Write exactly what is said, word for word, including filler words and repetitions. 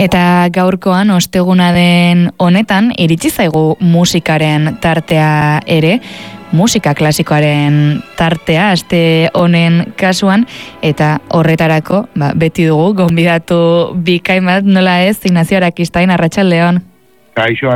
Eta gaurkoan osteguna den honetan iritsi zaigu musikaren tartea ere, musika klasikoaren tartea aste honen kasuan, eta horretarako ba, beti dugu gonbidatu bikain bat, nola ez, Ignacio Arakistain, arratsaldeon. Kaixo,